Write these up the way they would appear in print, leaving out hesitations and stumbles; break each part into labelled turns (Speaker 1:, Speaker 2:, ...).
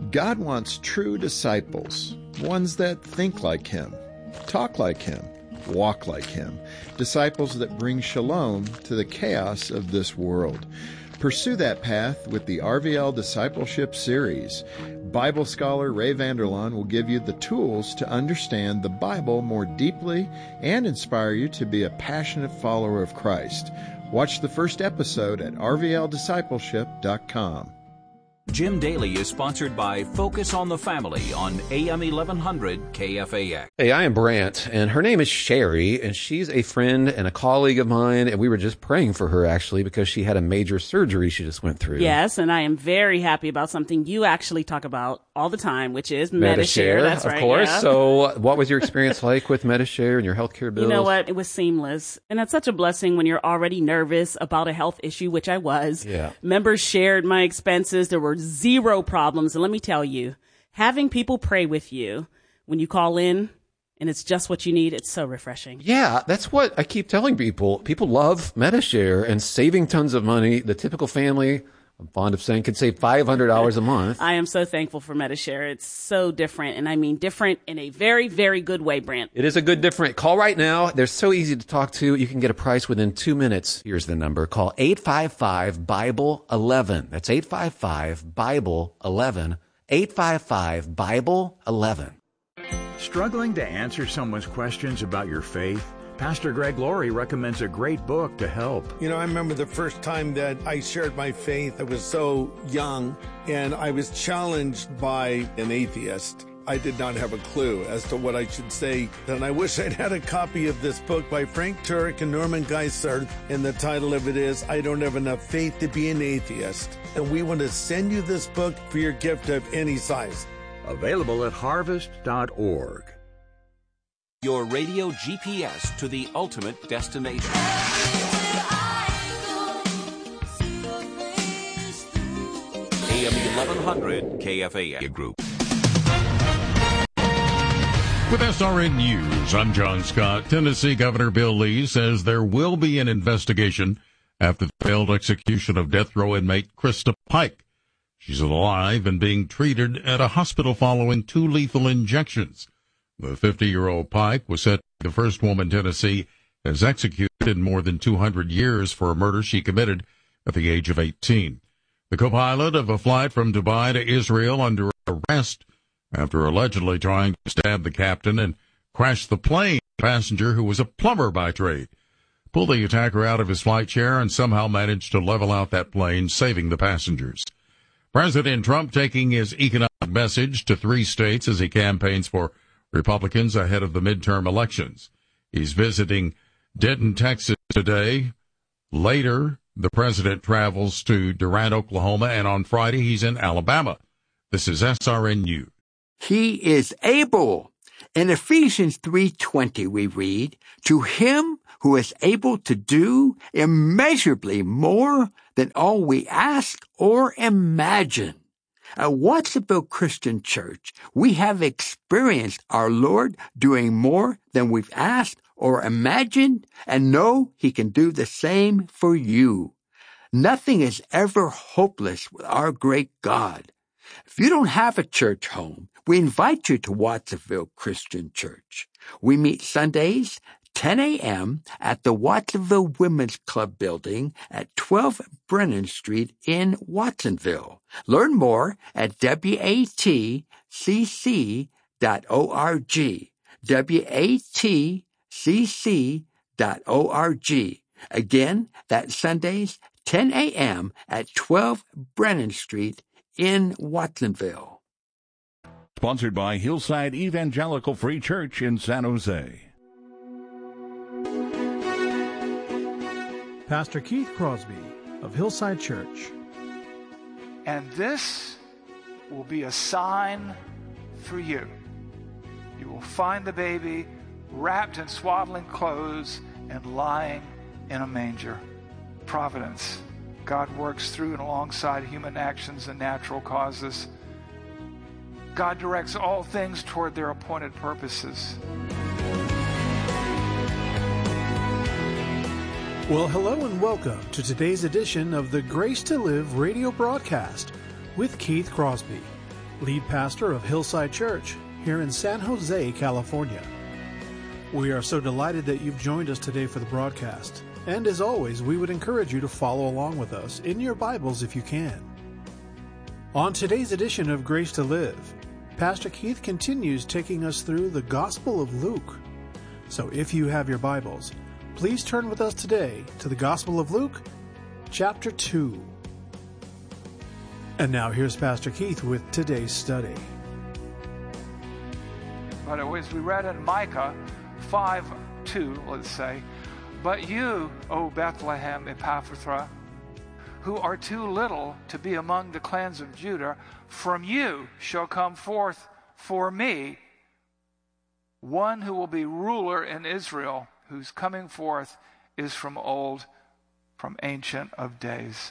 Speaker 1: God wants true disciples, ones that think like Him, talk like Him, walk like Him, disciples that bring shalom to the chaos of this world. Pursue that path with the RVL Discipleship Series. Bible scholar Ray Vander Laan will give you the tools to understand the Bible more deeply and inspire you to be a passionate follower of Christ. Watch the first episode at rvldiscipleship.com.
Speaker 2: Jim Daly is sponsored by Focus on the Family on AM 1100 KFAX.
Speaker 3: Hey, I am Brant, and her name is Sherry, and she's a friend and a colleague of mine, and we were just praying for her, actually, because she had a major surgery she just went through.
Speaker 4: Yes, and I am very happy about something you actually talk about all the time, which is Medi-Share. That's right,
Speaker 3: of course.
Speaker 4: Yeah.
Speaker 3: So what was your experience like with Medi-Share and your healthcare bills?
Speaker 4: You know what? It was seamless. And it's such a blessing when you're already nervous about a health issue, which I was.
Speaker 3: Yeah.
Speaker 4: Members shared my expenses. There were zero problems. And let me tell you, having people pray with you when you call in and it's just what you need, it's so refreshing.
Speaker 3: Yeah, that's what I keep telling people. People love Medi-Share and saving tons of money. The typical family, I'm fond of saying, could save $500 a month.
Speaker 4: I am so thankful for Medi-Share. It's so different, and I mean different in a very, very good way, Brent.
Speaker 3: It is a good different. Call right now. They're so easy to talk to. You can get a price within 2 minutes. Here's the number. Call 855-BIBLE-11. That's 855-BIBLE-11. 855-BIBLE-11.
Speaker 5: Struggling to answer someone's questions about your faith? Pastor Greg Laurie recommends a great book to help.
Speaker 6: You know, I remember the first time that I shared my faith. I was so young, and I was challenged by an atheist. I did not have a clue as to what I should say. And I wish I'd had a copy of this book by Frank Turek and Norman Geisler. And the title of it is, I Don't Have Enough Faith to Be an Atheist. And we want to send you this book for your gift of any size.
Speaker 5: Available at harvest.org.
Speaker 2: Your radio GPS to the ultimate destination. AM 1100 KFAX Group.
Speaker 7: With SRN News, I'm John Scott. Tennessee Governor Bill Lee says there will be an investigation after the failed execution of death row inmate Krista Pike. She's alive and being treated at a hospital following 2 lethal injections. The 50-year-old Pike was said to be the first woman Tennessee has executed in more than 200 years for a murder she committed at the age of 18. The co-pilot of a flight from Dubai to Israel under arrest after allegedly trying to stab the captain and crash the plane. The passenger, who was a plumber by trade, pulled the attacker out of his flight chair and somehow managed to level out that plane, saving the passengers. President Trump taking his economic message to 3 states as he campaigns for Republicans ahead of the midterm elections. He's visiting Denton, Texas today. Later, the president travels to Durant, Oklahoma, and on Friday he's in Alabama. This is SRN News.
Speaker 8: He is able. In Ephesians 3:20 we read, to him who is able to do immeasurably more than all we ask or imagine. At Watsonville Christian Church, we have experienced our Lord doing more than we've asked or imagined, and know He can do the same for you. Nothing is ever hopeless with our great God. If you don't have a church home, we invite you to Watsonville Christian Church. We meet Sundays, 10 a.m. at the Watsonville Women's Club building at 12 Brennan Street in Watsonville. Learn more at watcc.org. watcc.org. Again, that's Sundays, 10 a.m. at 12 Brennan Street in Watsonville.
Speaker 9: Sponsored by Hillside Evangelical Free Church in San Jose.
Speaker 10: Pastor Keith Crosby of Hillside Church.
Speaker 11: And this will be a sign for you. You will find the baby wrapped in swaddling clothes and lying in a manger. Providence. God works through and alongside human actions and natural causes. God directs all things toward their appointed purposes.
Speaker 10: Well, hello and welcome to today's edition of the Grace to Live radio broadcast with Keith Crosby. lead pastor of Hillside Church here in San Jose, California. We are so delighted that you've joined us today for the broadcast. And as always, we would encourage you to follow along with us in your Bibles if you can. On today's edition of Grace to Live, Pastor Keith continues taking us through the Gospel of Luke. So if you have your Bibles, please turn with us today to the Gospel of Luke, chapter 2. And now here's Pastor Keith with today's study.
Speaker 11: But as we read in Micah 5:2, let's say, "But you, O Bethlehem Ephrathah, who are too little to be among the clans of Judah, from you shall come forth for me one who will be ruler in Israel, whose coming forth is from old, from ancient of days."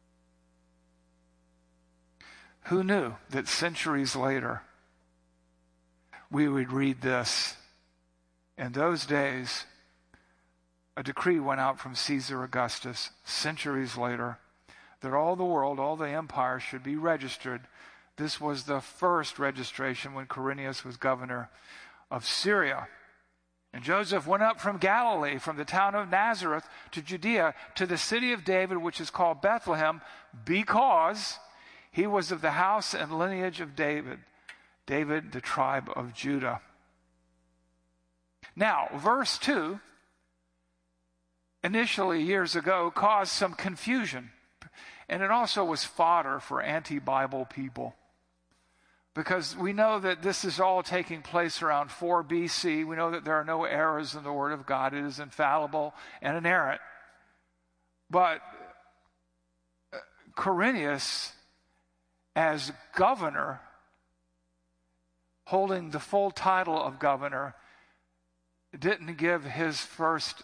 Speaker 11: Who knew that centuries later we would read this? In those days, a decree went out from Caesar Augustus, centuries later, that all the world, all the empire should be registered. This was the first registration when Quirinius was governor of Syria. And Joseph went up from Galilee, from the town of Nazareth to Judea, to the city of David, which is called Bethlehem, because he was of the house and lineage of David, the tribe of Judah. Now, verse 2, initially years ago, caused some confusion. And it also was fodder for anti-Bible people. Because we know that this is all taking place around 4 BC. We know that there are no errors in the Word of God. It is infallible and inerrant. But Quirinius, as governor, holding the full title of governor, didn't give his first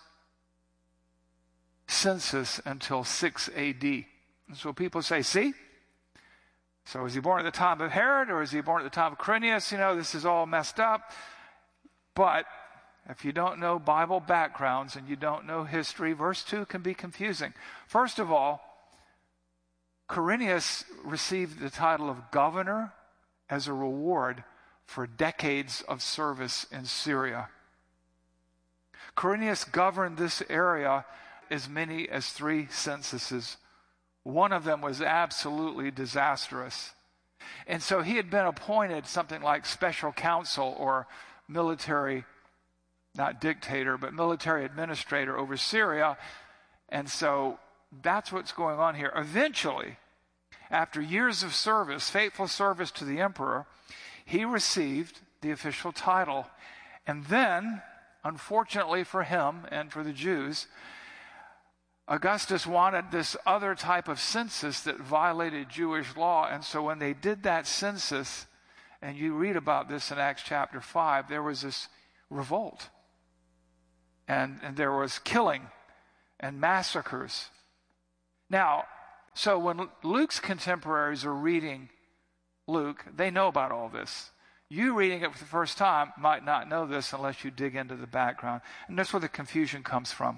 Speaker 11: census until 6 AD. And so people say, see? So is he born at the time of Herod, or is he born at the time of Quirinius? You know, this is all messed up. But if you don't know Bible backgrounds and you don't know history, verse 2 can be confusing. First of all, Quirinius received the title of governor as a reward for decades of service in Syria. Quirinius governed this area as many as 3 censuses. One of them was absolutely disastrous. And so he had been appointed something like special counsel or military, not dictator, but military administrator over Syria. And so that's what's going on here. Eventually, after years of service, faithful service to the emperor, he received the official title. And then, unfortunately for him and for the Jews, Augustus wanted this other type of census that violated Jewish law. And so when they did that census, and you read about this in Acts chapter 5, there was this revolt. And there was killing and massacres. Now, so when Luke's contemporaries are reading Luke, they know about all this. You reading it for the first time might not know this unless you dig into the background. And that's where the confusion comes from.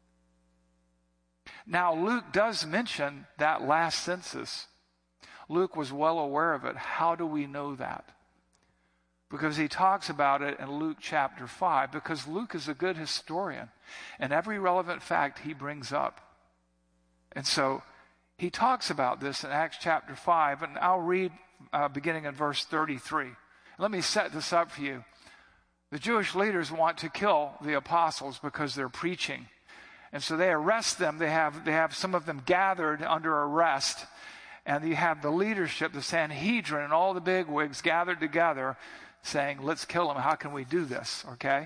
Speaker 11: Now, Luke does mention that last census. Luke was well aware of it. How do we know that? Because he talks about it in Luke chapter 5, because Luke is a good historian, and every relevant fact he brings up. And so he talks about this in Acts chapter 5, and I'll read beginning in verse 33. Let me set this up for you. The Jewish leaders want to kill the apostles because they're preaching. And so they arrest them. They have some of them gathered under arrest. And you have the leadership, the Sanhedrin, and all the bigwigs gathered together saying, let's kill them. How can we do this? Okay?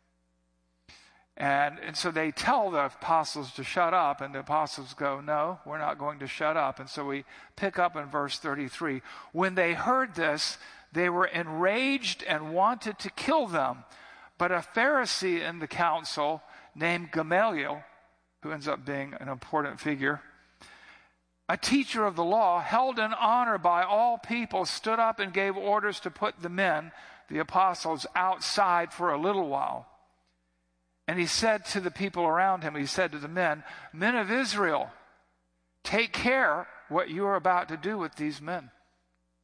Speaker 11: And so they tell the apostles to shut up, and the apostles go, no, we're not going to shut up. And so we pick up in verse 33. When they heard this, they were enraged and wanted to kill them. But a Pharisee in the council named Gamaliel, who ends up being an important figure, a teacher of the law, held in honor by all people, stood up and gave orders to put the men, the apostles, outside for a little while. And he said to the people around him, he said to the men, men of Israel, take care what you are about to do with these men.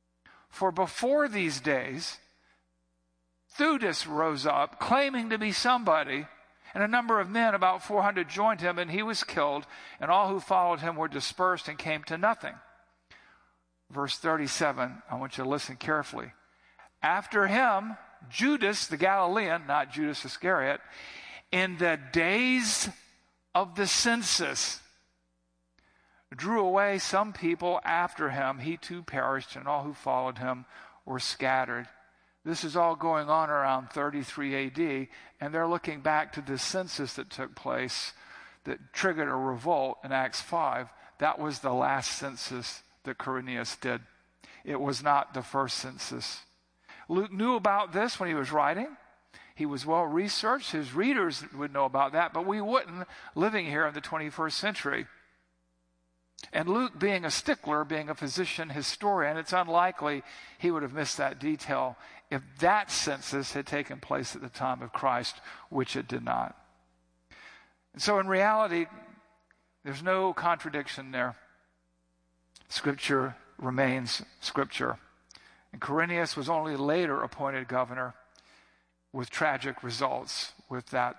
Speaker 11: For before these days, Theudas rose up, claiming to be somebody, and a number of men, about 400, joined him, and he was killed, and all who followed him were dispersed and came to nothing. Verse 37, I want you to listen carefully. After him, Judas the Galilean, not Judas Iscariot, in the days of the census, drew away some people after him. He too perished, and all who followed him were scattered. This is all going on around 33 AD, and they're looking back to the census that took place that triggered a revolt in Acts 5. That was the last census that Quirinius did. It was not the first census. Luke knew about this when he was writing. He was well researched. His readers would know about that, but we wouldn't, living here in the 21st century. And Luke, being a stickler, being a physician historian, it's unlikely he would have missed that detail if that census had taken place at the time of Christ, which it did not. And so in reality, there's no contradiction there. Scripture remains Scripture. And Quirinius was only later appointed governor with tragic results with that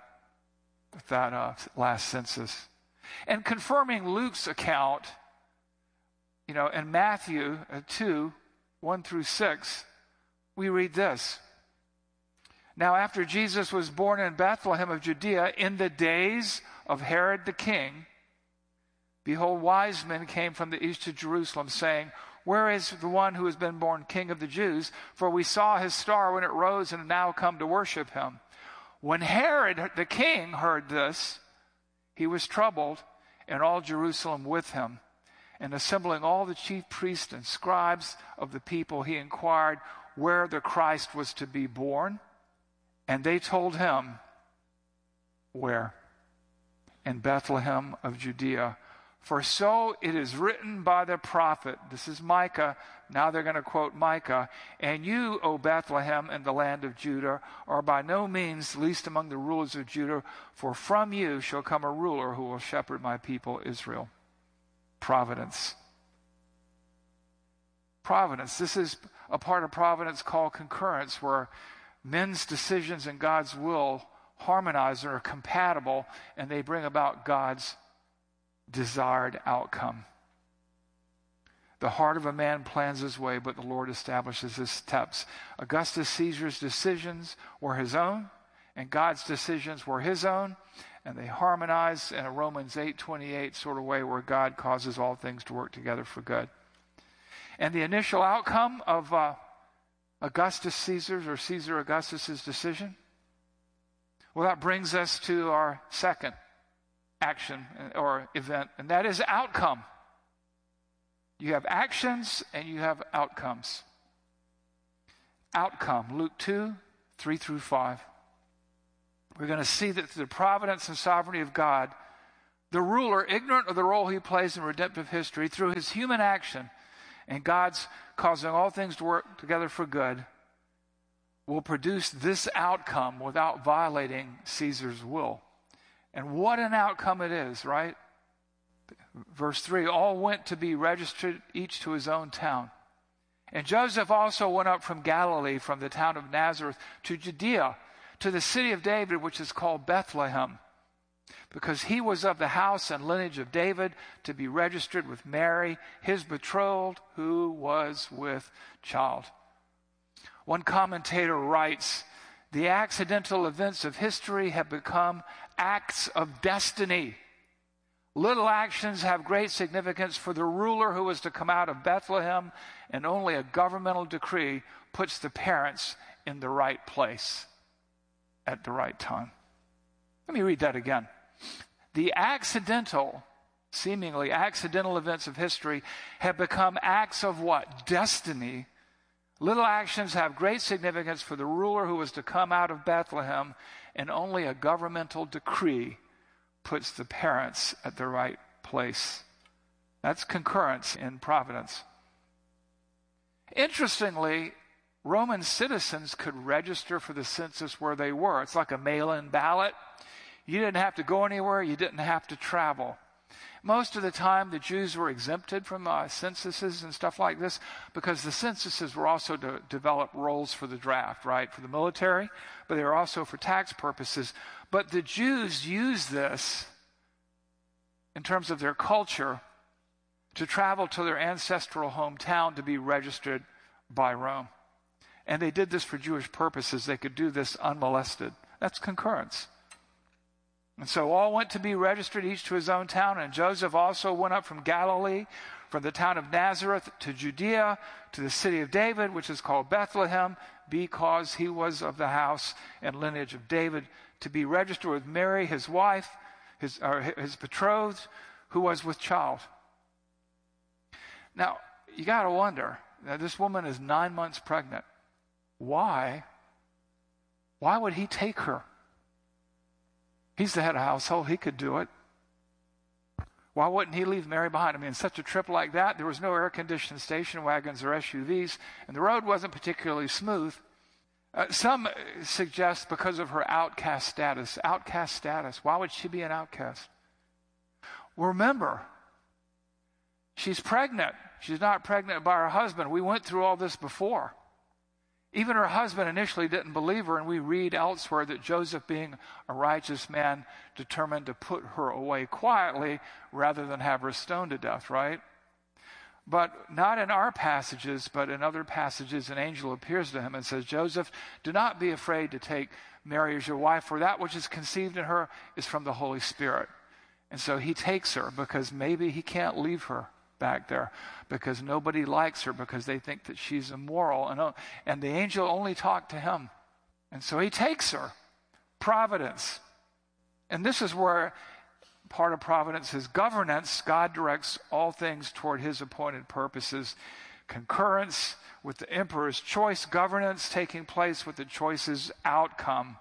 Speaker 11: last census. And confirming Luke's account, in Matthew 2, 1 through 6, we read this. Now after Jesus was born in Bethlehem of Judea in the days of Herod the king, behold, wise men came from the east to Jerusalem, saying, where is the one who has been born King of the Jews? For we saw his star when it rose and have now come to worship him. When Herod the king heard this, he was troubled, and all Jerusalem with him. And assembling all the chief priests and scribes of the people, he inquired where the Christ was to be born. And they told him, where? In Bethlehem of Judea. For so it is written by the prophet. This is Micah. Now they're going to quote Micah. And you, O Bethlehem, in the land of Judah, are by no means least among the rulers of Judah, for from you shall come a ruler who will shepherd my people Israel. Providence. Providence. This is a part of providence called concurrence, where men's decisions and God's will harmonize and are compatible, and they bring about God's desired outcome. The heart of a man plans his way, but the Lord establishes his steps. Augustus Caesar's decisions were his own, and God's decisions were his own, and they harmonize in a Romans 8:28 sort of way, where God causes all things to work together for good. And the initial outcome of Augustus Caesar's or Caesar Augustus's decision, well, that brings us to our second action or event, and that is outcome. You have actions and you have outcomes. Outcome, Luke 2, 3 through 5. We're going to see that through the providence and sovereignty of God, the ruler, ignorant of the role he plays in redemptive history, through his human action and God's causing all things to work together for good, will produce this outcome without violating Caesar's will. And what an outcome it is, right? Verse 3, all went to be registered, each to his own town. And Joseph also went up from Galilee, from the town of Nazareth, to Judea, to the city of David, which is called Bethlehem, because he was of the house and lineage of David, to be registered with Mary, his betrothed, who was with child. One commentator writes, the accidental events of history have become acts of destiny. Little actions have great significance for the ruler who is to come out of Bethlehem, and only a governmental decree puts the parents in the right place at the right time. Let me read that again. The seemingly accidental events of history have become acts of what? Destiny. Little actions have great significance for the ruler who is to come out of Bethlehem, and only a governmental decree puts the parents at the right place. That's concurrence in providence. Interestingly, Roman citizens could register for the census where they were. It's like a mail-in ballot. You didn't have to go anywhere. You didn't have to travel. Most of the time, the Jews were exempted from censuses and stuff like this because the censuses were also to develop roles for the draft, right, for the military, but they were also for tax purposes. But the Jews used this in terms of their culture to travel to their ancestral hometown to be registered by Rome. And they did this for Jewish purposes. They could do this unmolested. That's concurrence. And so all went to be registered, each to his own town. And Joseph also went up from Galilee, from the town of Nazareth to Judea, to the city of David, which is called Bethlehem, because he was of the house and lineage of David, to be registered with Mary, his wife, his betrothed, who was with child. Now, you got to wonder, now this woman is 9 months pregnant. Why? Why would he take her? He's the head of household. He could do it. Why wouldn't he leave Mary behind? I mean, such a trip like that, there was no air-conditioned station wagons or SUVs, and the road wasn't particularly smooth. Some suggest because of her outcast status. Outcast status. Why would she be an outcast? Well, remember, she's pregnant. She's not pregnant by her husband. We went through all this before. Even her husband initially didn't believe her, and we read elsewhere that Joseph, being a righteous man, determined to put her away quietly rather than have her stoned to death, right? But not in our passages, but in other passages, an angel appears to him and says, Joseph, do not be afraid to take Mary as your wife, for that which is conceived in her is from the Holy Spirit. And so he takes her because maybe he can't leave her back there because nobody likes her because they think that she's immoral. And the angel only talked to him. And so he takes her. Providence. And this is where part of providence is governance. God directs all things toward his appointed purposes. Concurrence with the emperor's choice. Governance taking place with the choice's outcome.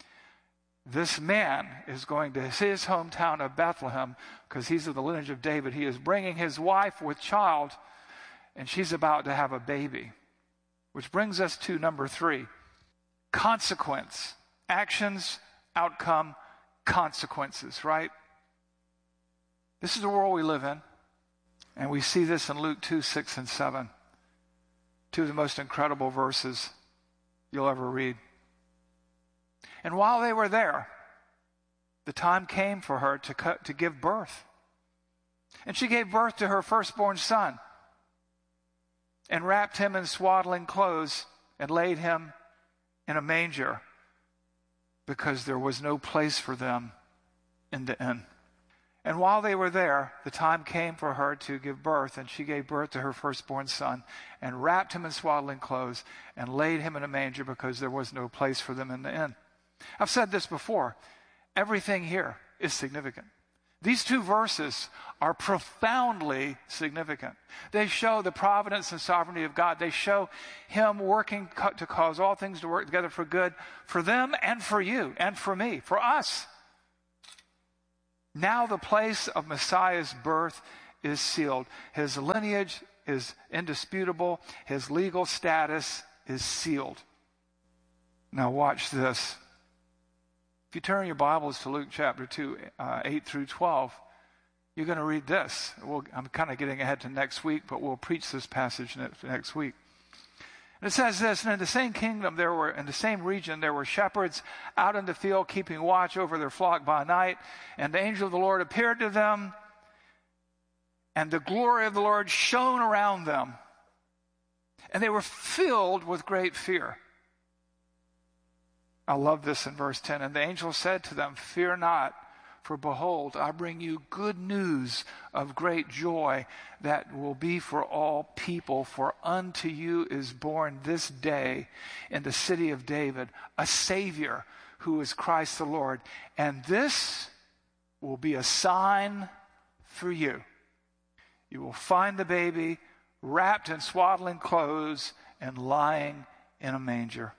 Speaker 11: This man is going to his hometown of Bethlehem because he's of the lineage of David. He is bringing his wife with child, and she's about to have a baby. Which brings us to number 3. Consequence. Actions, outcome, consequences, right? This is the world we live in, and we see this in Luke 2, 6, and 7. 2 of the most incredible verses you'll ever read. And while they were there, the time came for her to give birth. And she gave birth to her firstborn son and wrapped him in swaddling clothes and laid him in a manger because there was no place for them in the inn. And while they were there, the time came for her to give birth, and she gave birth to her firstborn son and wrapped him in swaddling clothes and laid him in a manger because there was no place for them in the inn. I've said this before. Everything here is significant. These 2 verses are profoundly significant. They show the providence and sovereignty of God. They show him working to cause all things to work together for good for them and for you and for me, for us. Now the place of Messiah's birth is sealed. His lineage is indisputable. His legal status is sealed. Now watch this. If you turn your Bibles to Luke chapter 2, 8 through 12, you're going to read this. I'm kind of getting ahead to next week, but we'll preach this passage next week. And it says this, and in the same kingdom in the same region, there were shepherds out in the field keeping watch over their flock by night. And the angel of the Lord appeared to them, and the glory of the Lord shone around them. And they were filled with great fear. I love this in verse 10. And the angel said to them, fear not, for behold, I bring you good news of great joy that will be for all people. For unto you is born this day in the city of David a Savior who is Christ the Lord. And this will be a sign for you. You will find the baby wrapped in swaddling clothes and lying in a manger.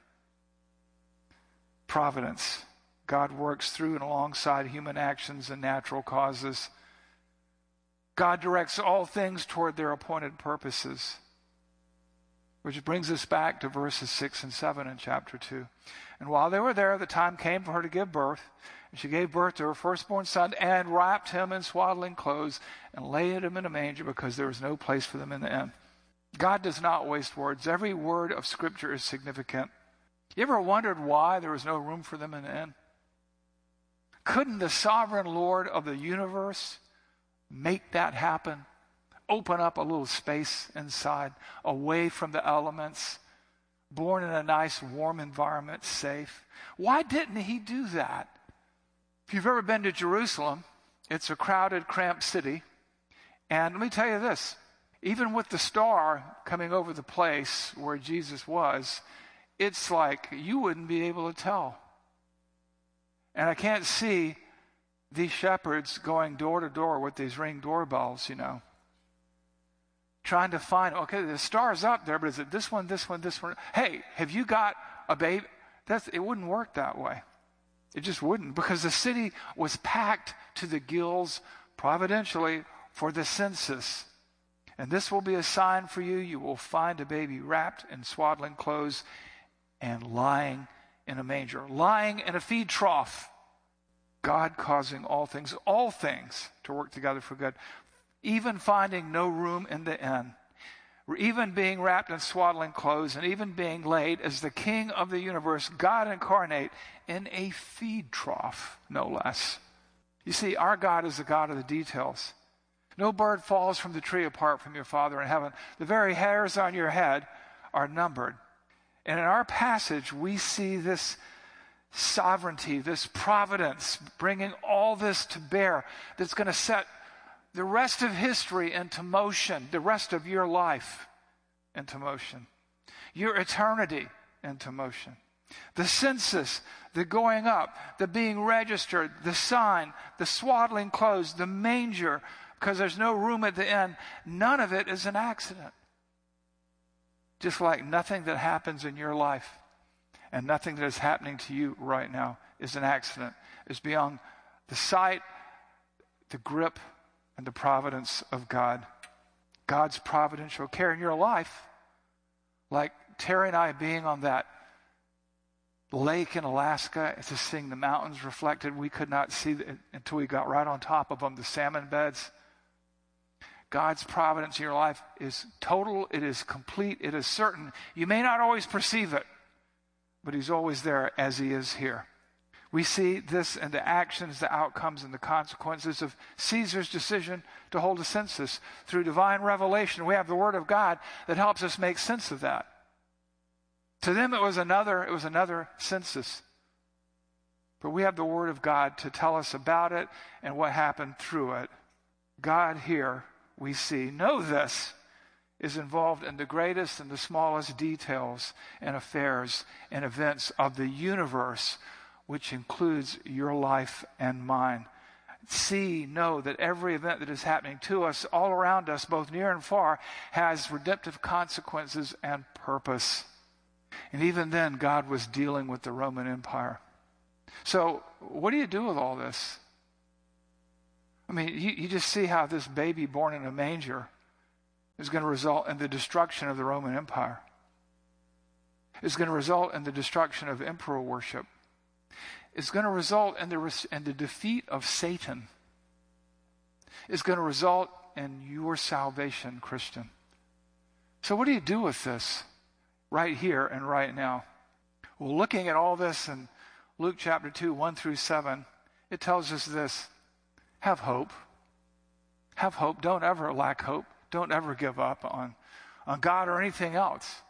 Speaker 11: Providence. God works through and alongside human actions and natural causes. God directs all things toward their appointed purposes. Which brings us back to verses 6 and 7 in chapter 2. And while they were there, the time came for her to give birth. And she gave birth to her firstborn son and wrapped him in swaddling clothes and laid him in a manger because there was no place for them in the inn. God does not waste words. Every word of Scripture is significant. You ever wondered why there was no room for them in the inn? Couldn't the sovereign Lord of the universe make that happen? Open up a little space inside, away from the elements, born in a nice, warm environment, safe. Why didn't he do that? If you've ever been to Jerusalem, it's a crowded, cramped city. And let me tell you this, even with the star coming over the place where Jesus was, it's like you wouldn't be able to tell. And I can't see these shepherds going door to door with these ring doorbells, trying to find, okay, the star's up there, but is it this one, this one, this one? Hey, have you got a baby? It wouldn't work that way. It just wouldn't, because the city was packed to the gills providentially for the census. And this will be a sign for you. You will find a baby wrapped in swaddling clothes and lying in a manger, lying in a feed trough. God causing all things to work together for good. Even finding no room in the inn, even being wrapped in swaddling clothes, and even being laid as the King of the universe, God incarnate, in a feed trough, no less. You see, our God is the God of the details. No bird falls from the tree apart from your Father in heaven. The very hairs on your head are numbered. And in our passage, we see this sovereignty, this providence, bringing all this to bear that's going to set the rest of history into motion, the rest of your life into motion, your eternity into motion. The census, the going up, the being registered, the sign, the swaddling clothes, the manger, because there's no room at the inn, none of it is an accident. Just like nothing that happens in your life and nothing that is happening to you right now is an accident. It's beyond the sight, the grip, and the providence of God. God's providential care in your life, like Terry and I being on that lake in Alaska, to seeing the mountains reflected. We could not see it until we got right on top of them, the salmon beds. God's providence in your life is total, it is complete, it is certain. You may not always perceive it, but he's always there as he is here. We see this in the actions, the outcomes, and the consequences of Caesar's decision to hold a census. Through divine revelation, we have the Word of God that helps us make sense of that. To them, it was another census. But we have the Word of God to tell us about it and what happened through it. God here, we see, know this, is involved in the greatest and the smallest details and affairs and events of the universe, which includes your life and mine. Know that every event that is happening to us, all around us, both near and far, has redemptive consequences and purpose. And even then, God was dealing with the Roman Empire. So, what do you do with all this? I mean, you just see how this baby born in a manger is going to result in the destruction of the Roman Empire. It's going to result in the destruction of emperor worship. It's going to result in the defeat of Satan. It's going to result in your salvation, Christian. So what do you do with this right here and right now? Well, looking at all this in Luke chapter 2, 1 through 7, it tells us this. Have hope. Have hope. Don't ever lack hope. Don't ever give up on God or anything else.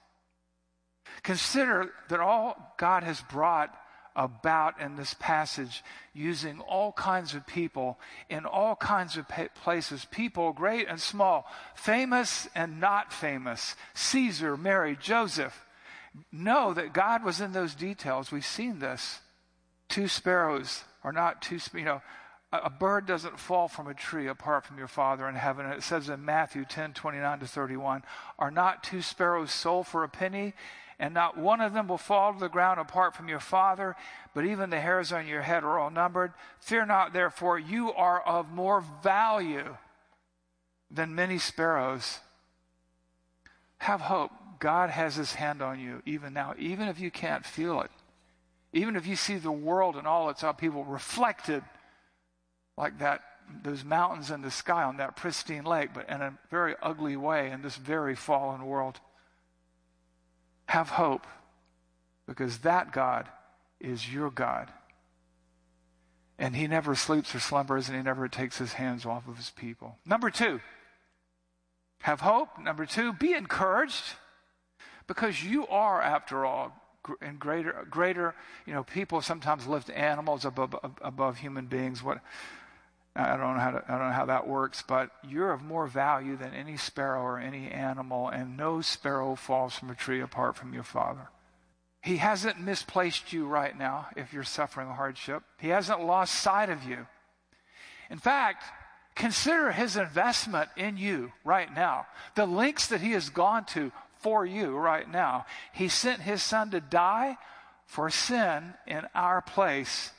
Speaker 11: Consider that all God has brought about in this passage, using all kinds of people in all kinds of places, people great and small, famous and not famous, Caesar, Mary, Joseph. Know that God was in those details. We've seen this. 2 sparrows are not two, a bird doesn't fall from a tree apart from your Father in heaven. And it says in Matthew 10:29-31, are not 2 sparrows sold for a penny? And not one of them will fall to the ground apart from your Father, but even the hairs on your head are all numbered. Fear not, therefore, you are of more value than many sparrows. Have hope. God has his hand on you even now, even if you can't feel it. Even if you see the world and all its upheaval reflected like that, those mountains in the sky on that pristine lake, but in a very ugly way in this very fallen world. Have hope, because that God is your God. And he never sleeps or slumbers, and he never takes his hands off of his people. Number 2, have hope. Number 2, be encouraged, because you are, after all, and greater, people sometimes lift animals above human beings. I don't know how that works, but you're of more value than any sparrow or any animal, and no sparrow falls from a tree apart from your Father. He hasn't misplaced you right now if you're suffering hardship. He hasn't lost sight of you. In fact, consider his investment in you right now. The lengths that he has gone to for you right now. He sent his son to die for sin in our place.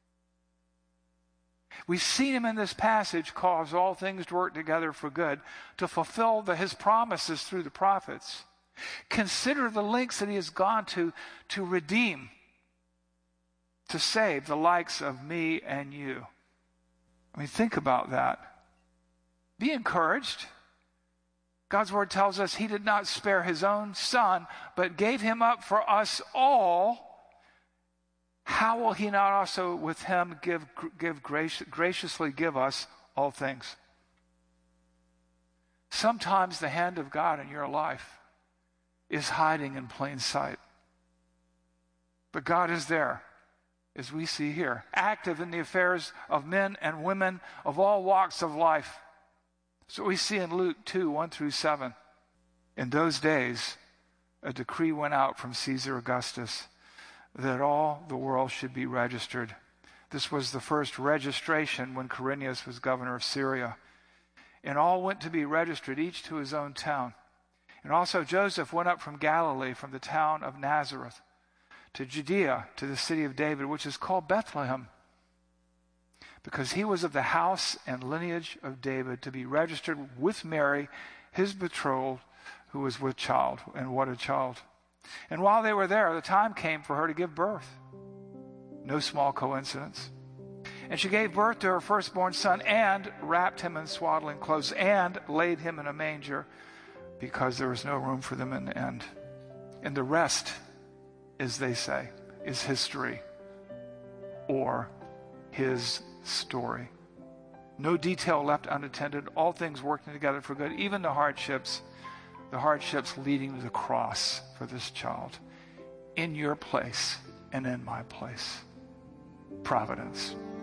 Speaker 11: We've seen him in this passage cause all things to work together for good to fulfill his promises through the prophets. Consider the lengths that he has gone to redeem, to save the likes of me and you. I mean, think about that. Be encouraged. God's word tells us he did not spare his own son, but gave him up for us all. How will he not also with him graciously give us all things? Sometimes the hand of God in your life is hiding in plain sight. But God is there, as we see here, active in the affairs of men and women of all walks of life. So we see in Luke 2, 1-7. In those days, a decree went out from Caesar Augustus that all the world should be registered. This was the first registration when Quirinius was governor of Syria. And all went to be registered, each to his own town. And also Joseph went up from Galilee, from the town of Nazareth, to Judea, to the city of David, which is called Bethlehem, because he was of the house and lineage of David, to be registered with Mary, his betrothed, who was with child. And what a child. And while they were there, the time came for her to give birth. No small coincidence. And she gave birth to her firstborn son, and wrapped him in swaddling clothes, and laid him in a manger, because there was no room for them in the inn. And the rest, as they say, is history, or his story. No detail left unattended, all things working together for good, even the hardships leading to the cross for this child, in your place and in my place. Providence.